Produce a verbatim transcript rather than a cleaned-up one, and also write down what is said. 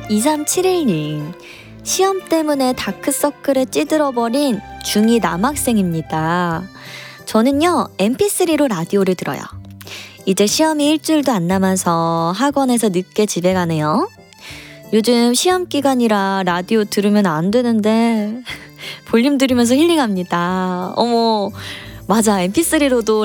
이삼칠일 님. 시험 때문에 다크서클에 찌들어버린 중이 남학생입니다. 저는요, 엠피쓰리로 라디오를 들어요. 이제 시험이 일주일도 안 남아서 학원에서 늦게 집에 가네요. 요즘 시험 기간이라 라디오 들으면 안 되는데 볼륨 들으면서 힐링합니다. 어머, 맞아. 엠피쓰리로도